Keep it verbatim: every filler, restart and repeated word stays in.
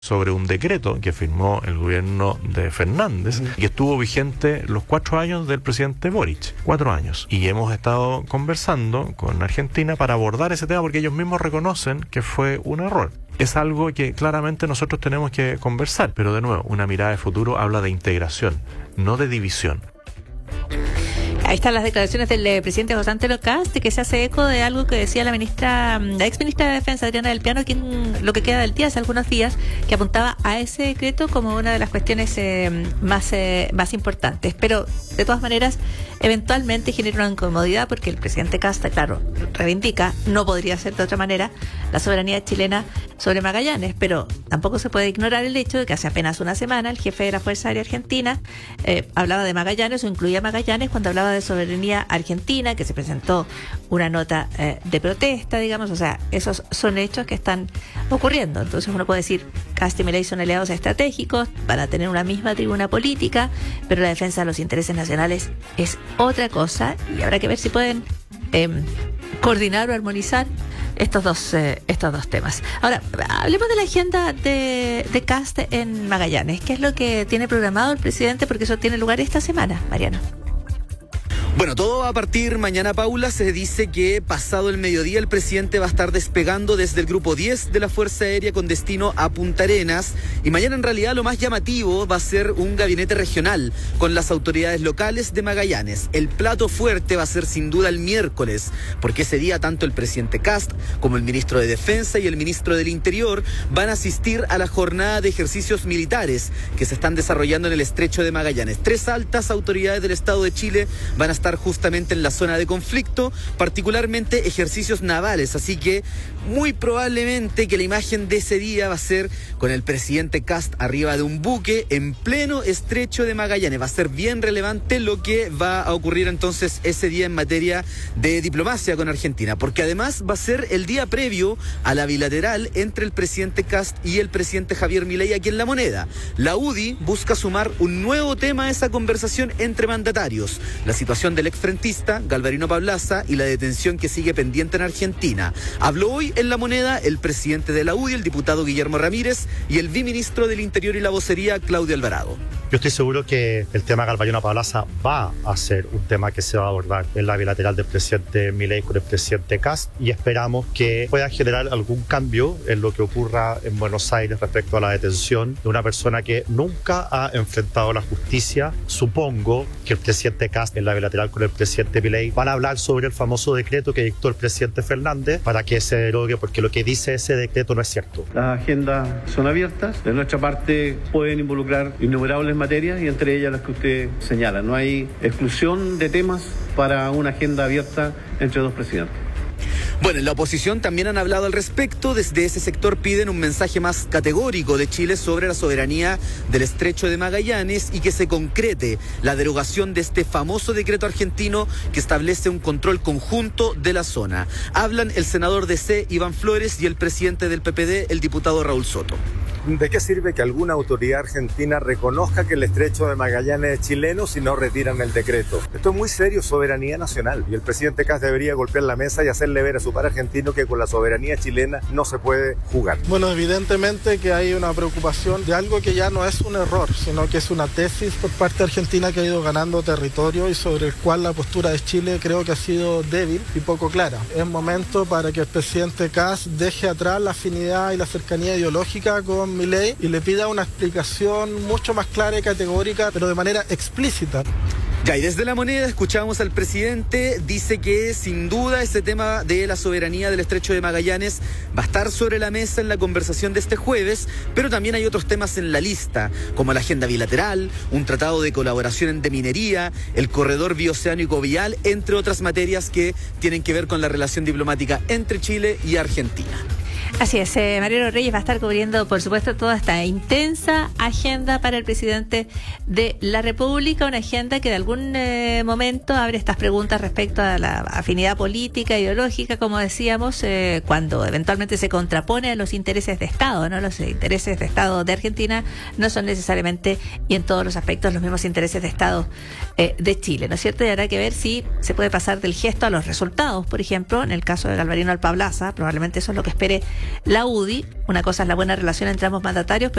sobre un decreto que firmó el gobierno de Fernández uh-huh. y que estuvo vigente los cuatro años del presidente Boric, cuatro años. Y hemos estado conversando con Argentina para abordar ese tema porque ellos mismos reconocen que fue un error. Es algo que claramente nosotros tenemos que conversar, pero de nuevo, una mirada de futuro habla de integración, no de división. Ahí están las declaraciones del eh, presidente José Antonio Kast, que se hace eco de algo que decía la ministra, la ex ministra de Defensa, Adriana del Piano, quien lo que queda del día hace algunos días, que apuntaba a ese decreto como una de las cuestiones eh, más, eh, más importantes. Pero, de todas maneras, eventualmente genera una incomodidad porque el presidente Kast, claro, reivindica, no podría ser de otra manera, la soberanía chilena sobre Magallanes, pero tampoco se puede ignorar el hecho de que hace apenas una semana el jefe de la Fuerza Aérea Argentina eh, hablaba de Magallanes o incluía Magallanes cuando hablaba de soberanía argentina, que se presentó una nota eh, de protesta, digamos, o sea, esos son hechos que están ocurriendo. Entonces uno puede decir, Kast y Milei son aliados estratégicos para tener una misma tribuna política, pero la defensa de los intereses nacionales es otra cosa y habrá que ver si pueden eh, coordinar o armonizar estos dos eh, estos dos temas. Ahora, hablemos de la agenda de, de Kast en Magallanes. ¿Qué es lo que tiene programado el presidente? Porque eso tiene lugar esta semana, Mariano. Bueno, todo va a partir mañana, Paula. Se dice que pasado el mediodía el presidente va a estar despegando desde el grupo diez de la Fuerza Aérea con destino a Punta Arenas. Y mañana en realidad lo más llamativo va a ser un gabinete regional con las autoridades locales de Magallanes. El plato fuerte va a ser sin duda el miércoles, porque ese día tanto el presidente Kast como el ministro de Defensa y el ministro del Interior van a asistir a la jornada de ejercicios militares que se están desarrollando en el estrecho de Magallanes. Tres altas autoridades del Estado de Chile van a estar justamente en la zona de conflicto, particularmente ejercicios navales, así que muy probablemente que la imagen de ese día va a ser con el presidente Kast arriba de un buque en pleno estrecho de Magallanes. Va a ser bien relevante lo que va a ocurrir entonces ese día en materia de diplomacia con Argentina, porque además va a ser el día previo a la bilateral entre el presidente Kast y el presidente Javier Milei aquí en La Moneda. La U D I busca sumar un nuevo tema a esa conversación entre mandatarios, la situación del exfrentista Galvarino Pablaza y la detención que sigue pendiente en Argentina. Habló hoy en La Moneda el presidente de la U D I, el diputado Guillermo Ramírez, y el viceministro del Interior y la Vocería, Claudio Alvarado. Yo estoy seguro que el tema Galvarino Pablaza va a ser un tema que se va a abordar en la bilateral del presidente Milei con el presidente Kast y esperamos que pueda generar algún cambio en lo que ocurra en Buenos Aires respecto a la detención de una persona que nunca ha enfrentado la justicia. Supongo que el presidente Kast en la bilateral con el presidente Milei van a hablar sobre el famoso decreto que dictó el presidente Fernández para que se derogue, porque lo que dice ese decreto no es cierto. Las agendas son abiertas, de nuestra parte pueden involucrar innumerables materias y entre ellas las que usted señala. No hay exclusión de temas para una agenda abierta entre dos presidentes. Bueno, en la oposición también han hablado al respecto. Desde ese sector piden un mensaje más categórico de Chile sobre la soberanía del estrecho de Magallanes y que se concrete la derogación de este famoso decreto argentino que establece un control conjunto de la zona. Hablan el senador de C, Iván Flores, y el presidente del P P D, el diputado Raúl Soto. ¿De qué sirve que alguna autoridad argentina reconozca que el estrecho de Magallanes es chileno si no retiran el decreto? Esto es muy serio, soberanía nacional, y el presidente Kast debería golpear la mesa y hacerle ver a su par argentino que con la soberanía chilena no se puede jugar. Bueno, evidentemente que hay una preocupación de algo que ya no es un error, sino que es una tesis por parte de Argentina que ha ido ganando territorio y sobre el cual la postura de Chile creo que ha sido débil y poco clara. Es momento para que el presidente Kast deje atrás la afinidad y la cercanía ideológica con Milei y le pida una explicación mucho más clara y categórica, pero de manera explícita. Ya, y desde La Moneda escuchamos al presidente, dice que sin duda este tema de la soberanía del estrecho de Magallanes va a estar sobre la mesa en la conversación de este jueves, pero también hay otros temas en la lista, como la agenda bilateral, un tratado de colaboración en deminería, el corredor bioceánico vial, entre otras materias que tienen que ver con la relación diplomática entre Chile y Argentina. Así es, eh, Mariano Reyes va a estar cubriendo, por supuesto, toda esta intensa agenda para el presidente de la República, una agenda que de algún eh, momento abre estas preguntas respecto a la afinidad política, ideológica, como decíamos, eh, cuando eventualmente se contrapone a los intereses de Estado, ¿no? Los intereses de Estado de Argentina no son necesariamente y en todos los aspectos los mismos intereses de Estado eh, de Chile, ¿no es cierto? Y habrá que ver si se puede pasar del gesto a los resultados, por ejemplo, en el caso de Galvarino Pablaza, probablemente eso es lo que espere la U D I. Una cosa es la buena relación entre ambos mandatarios,